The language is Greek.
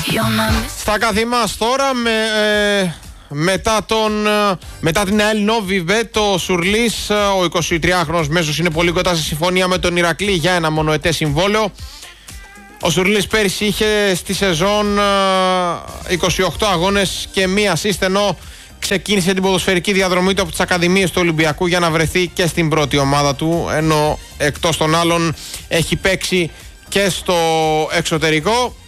Στα καθημάς τώρα μετά την ΑΕΛ Νόβι Βέτο, ο Σουρλής, ο 23χρονος μέσος, είναι πολύ κοντά σε συμφωνία με τον Ηρακλή για ένα μονοετές συμβόλαιο. Ο Σουρλής πέρυσι είχε στη σεζόν 28 αγώνες και μία ασίστ, ενώ ξεκίνησε την ποδοσφαιρική διαδρομή του από τις ακαδημίες του Ολυμπιακού για να βρεθεί και στην πρώτη ομάδα του, ενώ εκτός των άλλων έχει παίξει και στο εξωτερικό.